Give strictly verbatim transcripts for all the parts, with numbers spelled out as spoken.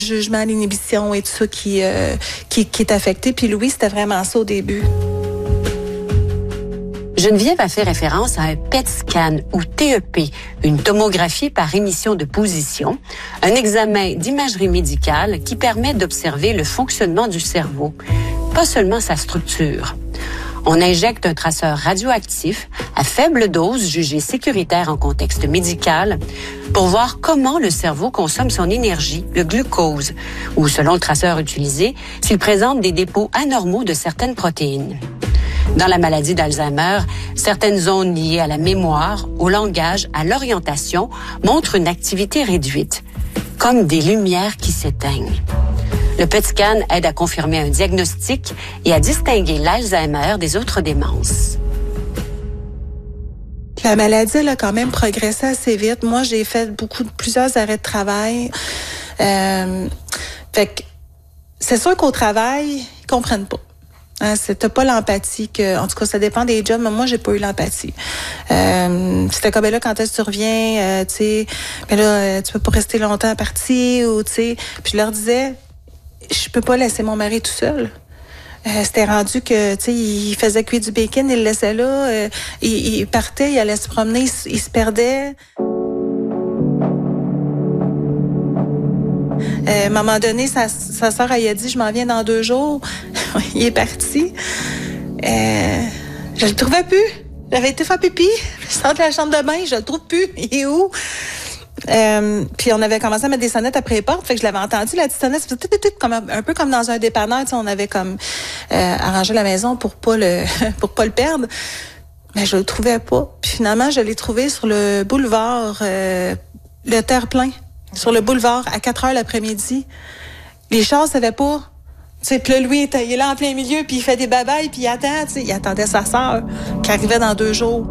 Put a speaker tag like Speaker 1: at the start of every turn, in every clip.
Speaker 1: Jugement à l'inhibition et tout ça qui, euh, qui, qui est affecté. Puis Louis, c'était vraiment ça au début.
Speaker 2: Geneviève a fait référence à un P E T scan ou T E P, une tomographie par émission de position, un examen d'imagerie médicale qui permet d'observer le fonctionnement du cerveau, pas seulement sa structure. On injecte un traceur radioactif à faible dose jugé sécuritaire en contexte médical pour voir comment le cerveau consomme son énergie, le glucose, ou selon le traceur utilisé, s'il présente des dépôts anormaux de certaines protéines. Dans la maladie d'Alzheimer, certaines zones liées à la mémoire, au langage, à l'orientation montrent une activité réduite, comme des lumières qui s'éteignent. Le P E T scan aide à confirmer un diagnostic et à distinguer l'Alzheimer des autres démences.
Speaker 1: La maladie, elle a quand même progressé assez vite. Moi, j'ai fait beaucoup, plusieurs arrêts de travail. Euh, fait que c'est sûr qu'au travail, ils comprennent pas. Hein, c'est, t'as pas l'empathie que, en tout cas, ça dépend des jobs, mais moi, j'ai pas eu l'empathie. Euh, c'était comme, ben là, quand est-ce que tu reviens, euh, tu sais, ben là, euh, tu peux pas rester longtemps parti, ou, tu sais. Puis je leur disais, je peux pas laisser mon mari tout seul. Euh, c'était rendu que, tu sais, il faisait cuire du bacon, il le laissait là, euh, il, il partait, il allait se promener, il, il se perdait. Euh, à un moment donné, sa, sa sœur, elle a dit, je m'en viens dans deux jours. Il est parti. Euh, je le trouvais plus. J'avais été faire pipi. Je sors de la chambre de bain, je le trouve plus. Il est où? Euh, puis on avait commencé à mettre des sonnettes après les portes, fait que je l'avais entendu, la petite sonnette, c'était tout, tout, tout, comme un, un peu comme dans un dépanneur, tu sais, on avait comme euh, arrangé la maison pour pas le pour pas le perdre. Mais je le trouvais pas. Puis finalement, je l'ai trouvé sur le boulevard, euh, le terre-plein, sur le boulevard à quatre heures l'après-midi. Les chars savaient pas. Tu sais, puis là, Louis, il est là en plein milieu, puis il fait des babayes, puis il attend, tu sais, il attendait sa sœur qui arrivait dans deux jours.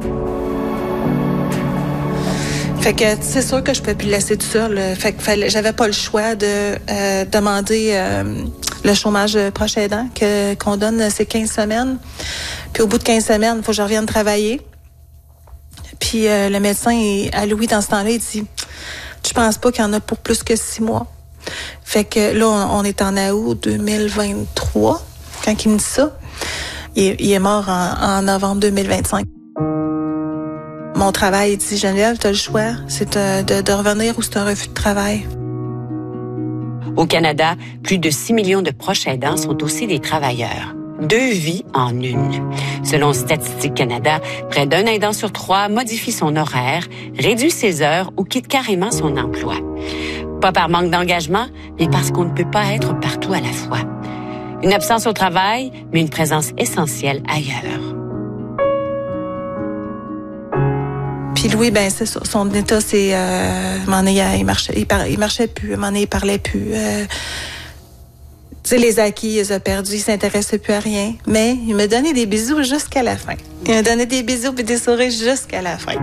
Speaker 1: Fait que c'est sûr que je pouvais plus le laisser tout seul. Fait que fallait, j'avais pas le choix de euh, demander euh, le chômage proche aidant que qu'on donne ces quinze semaines. Puis au bout de quinze semaines, il faut que je revienne travailler. Puis euh, le médecin à Louis dans ce temps-là, il dit, je pense pas qu'il y en a pour plus que six mois. Fait que là, on, on est en août deux mille vingt-trois quand il me dit ça. Il, il est mort en, en novembre deux mille vingt-cinq. Mon travail, il dit, Geneviève, tu as le choix, c'est de, de, de revenir ou c'est un refus de travail.
Speaker 2: Au Canada, plus de six millions de proches aidants sont aussi des travailleurs. Deux vies en une. Selon Statistique Canada, près d'un aidant sur trois modifie son horaire, réduit ses heures ou quitte carrément son emploi. Pas par manque d'engagement, mais parce qu'on ne peut pas être partout à la fois. Une absence au travail, mais une présence essentielle ailleurs.
Speaker 1: Puis Louis, ben c'est ça. Son état, c'est, euh, m'en est, il marchait, il, par, il marchait plus, m'en est, il parlait plus. Euh, tu sais, les acquis, il les a perdus, il s'intéressait plus à rien. Mais il me donnait des bisous jusqu'à la fin. Il me donnait des bisous puis des sourires jusqu'à la fin.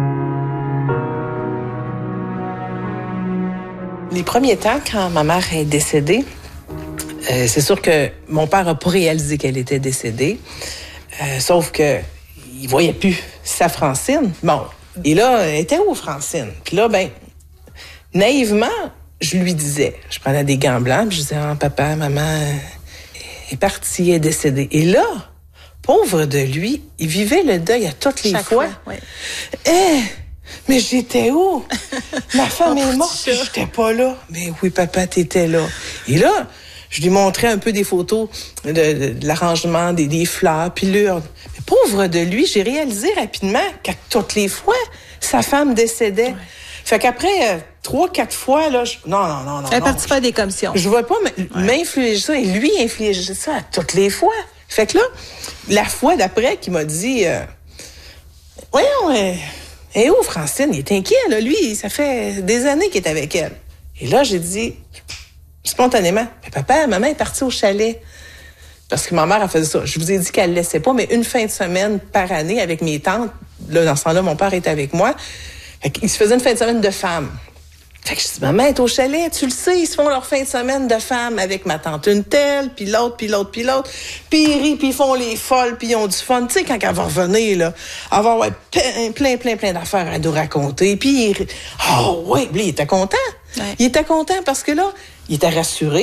Speaker 3: Les premiers temps, quand ma mère est décédée, euh, c'est sûr que mon père n'a pas réalisé qu'elle était décédée. Euh, sauf que il voyait plus sa Francine. Bon. Et là, elle était où, Francine? Puis là, ben, naïvement, je lui disais, je prenais des gants blancs, puis je disais, ah, papa, maman est partie, elle est décédée. Et là, pauvre de lui, il vivait le deuil à toutes les
Speaker 1: Chaque
Speaker 3: fois.
Speaker 1: fois oui.
Speaker 3: Eh, mais j'étais où? Ma femme est morte, puis j'étais pas là. Mais oui, papa, t'étais là. Et là, je lui montrais un peu des photos de, de, de l'arrangement, des, des fleurs, puis l'urne. Mais pauvre de lui, j'ai réalisé rapidement qu'à toutes les fois, sa femme décédait. Ouais. Fait qu'après euh, trois, quatre fois, là, je... non, non, non, non.
Speaker 1: Elle est
Speaker 3: non,
Speaker 1: partie faire des commissions.
Speaker 3: Je ne vais pas m'infliger ça, et lui infliger ça à toutes les fois. Fait que là, la fois d'après qu'il m'a dit, euh, voyons, euh, et où Francine? Il est inquiet, là. Lui, ça fait des années qu'il est avec elle. Et là, j'ai dit, spontanément, mais papa, maman est partie au chalet. Parce que ma mère a fait ça. Je vous ai dit qu'elle ne laissait pas, mais une fin de semaine par année avec mes tantes. Là, dans ce temps-là, mon père était avec moi. Fait qu'il se faisait une fin de semaine de femmes. Fait que je dis, maman est au chalet, tu le sais, ils se font leur fin de semaine de femmes avec ma tante une telle, puis l'autre, puis l'autre, puis l'autre. Puis ils rient, puis ils font les folles, puis ils ont du fun. Tu sais, quand elle va revenir, là, elle va avoir plein, plein, plein, plein d'affaires à nous raconter. Puis il... Oh, oui, lui, il était content. Ouais. Il était content parce que là, il était rassuré.